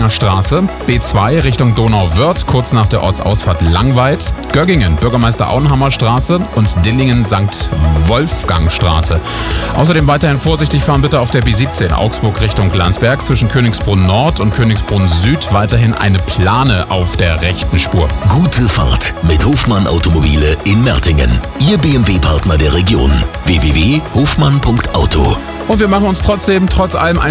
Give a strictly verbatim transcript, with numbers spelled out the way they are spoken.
Steininger Straße, B zwei Richtung Donauwörth, kurz nach der Ortsausfahrt Langweid, Göggingen Bürgermeister Auenhammer Straße und Dillingen Sankt Wolfgang Straße. Außerdem weiterhin vorsichtig fahren bitte auf der B siebzehn Augsburg Richtung Landsberg, zwischen Königsbrunn Nord und Königsbrunn Süd weiterhin eine Plane auf der rechten Spur. Gute Fahrt mit Hofmann Automobile in Mertingen. Ihr B M W-Partner der Region. w w w punkt hofmann punkt auto. Und wir machen uns trotzdem trotz allem ein